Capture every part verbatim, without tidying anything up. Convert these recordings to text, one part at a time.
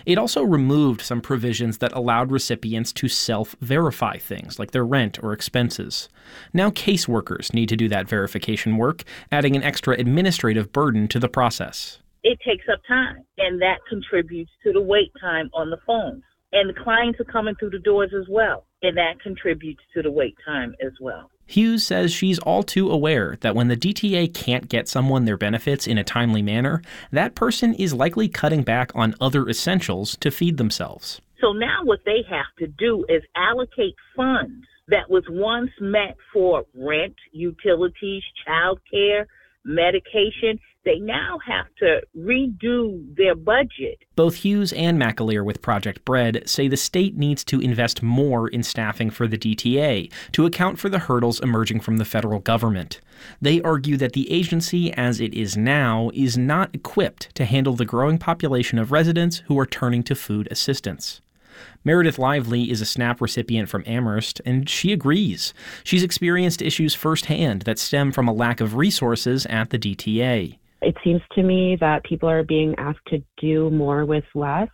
It also removed some provisions that allowed recipients to self-verify things like their rent or expenses. Now caseworkers need to do that verification work, adding an extra administrative burden to the process. It takes up time, and that contributes to the wait time on the phone. And the clients are coming through the doors as well, and that contributes to the wait time as well. Hughes says she's all too aware that when the D T A can't get someone their benefits in a timely manner, that person is likely cutting back on other essentials to feed themselves. So now what they have to do is allocate funds that was once meant for rent, utilities, childcare, medication. They now have to redo their budget. Both Hughes and McAleer with Project Bread say the state needs to invest more in staffing for the D T A to account for the hurdles emerging from the federal government. They argue that the agency, as it is now, is not equipped to handle the growing population of residents who are turning to food assistance. Meredith Lively is a SNAP recipient from Amherst, and she agrees. She's experienced issues firsthand that stem from a lack of resources at the D T A. It seems to me that people are being asked to do more with less.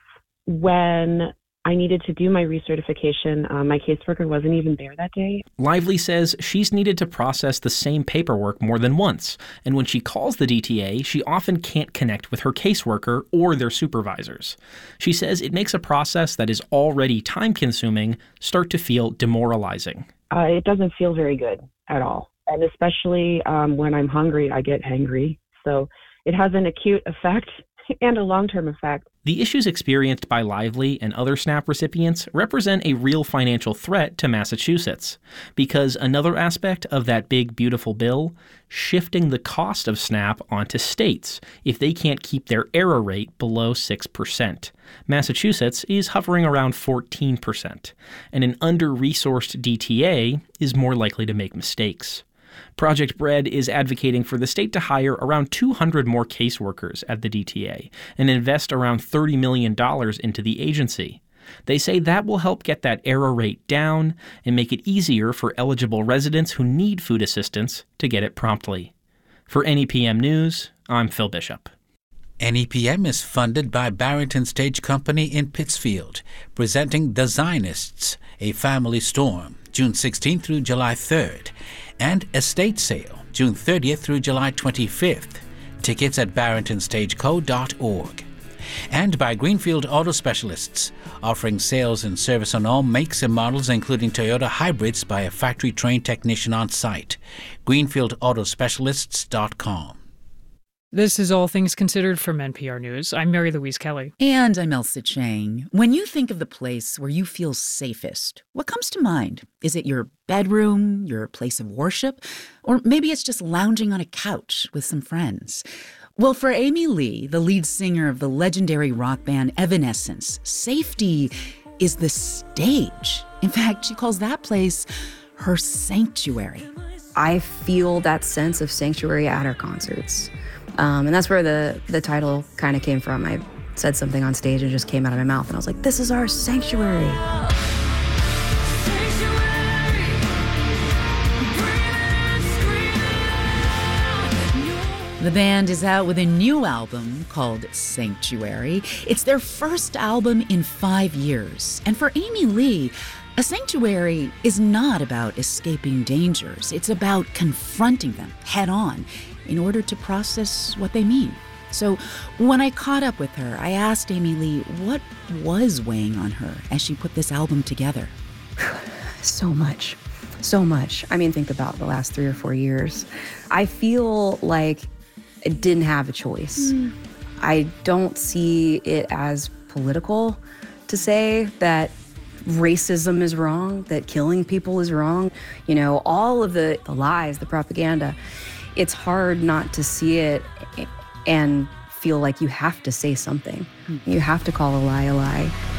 When I needed to do my recertification, uh, my caseworker wasn't even there that day. Lively says she's needed to process the same paperwork more than once, and when she calls the D T A, she often can't connect with her caseworker or their supervisors. She says it makes a process that is already time-consuming start to feel demoralizing. Uh, it doesn't feel very good at all, and especially um, when I'm hungry, I get hangry. So it has an acute effect and a long-term effect. The issues experienced by Lively and other SNAP recipients represent a real financial threat to Massachusetts, because another aspect of that big, beautiful bill, shifting the cost of SNAP onto states if they can't keep their error rate below six percent. Massachusetts is hovering around fourteen percent, and an under-resourced D T A is more likely to make mistakes. Project Bread is advocating for the state to hire around two hundred more caseworkers at the D T A and invest around thirty million dollars into the agency. They say that will help get that error rate down and make it easier for eligible residents who need food assistance to get it promptly. For N E P M News, I'm Phil Bishop. N E P M is funded by Barrington Stage Company in Pittsfield, presenting The Zionists, A Family Storm, June sixteenth through July third, and Estate Sale, June thirtieth through July twenty-fifth. Tickets at barrington stage co dot org. And by Greenfield Auto Specialists, offering sales and service on all makes and models, including Toyota hybrids, by a factory-trained technician on site. greenfield auto specialists dot com. This is All Things Considered from N P R News. I'm Mary Louise Kelly. And I'm Elsa Chang. When you think of the place where you feel safest, what comes to mind? Is it your bedroom, your place of worship? Or maybe it's just lounging on a couch with some friends? Well, for Amy Lee, the lead singer of the legendary rock band Evanescence, safety is the stage. In fact, she calls that place her sanctuary. I feel that sense of sanctuary at her concerts. Um, and that's where the, the title kind of came from. I said something on stage and it just came out of my mouth. And I was like, this is our sanctuary. The band is out with a new album called Sanctuary. It's their first album in five years. And for Amy Lee, a sanctuary is not about escaping dangers. It's about confronting them head on in order to process what they mean. So when I caught up with her, I asked Amy Lee what was weighing on her as she put this album together. So much, so much. I mean, think about the last three or four years. I feel like I didn't have a choice. Mm. I don't see it as political to say that racism is wrong, that killing people is wrong. You know, all of the, the lies, the propaganda. It's hard not to see it and feel like you have to say something. Mm. You have to call a lie a lie.